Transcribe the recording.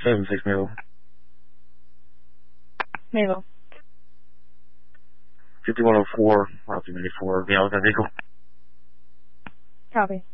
7-6 Mabel. Mabel. 5104, Route 94, Gallup Eagle. Copy.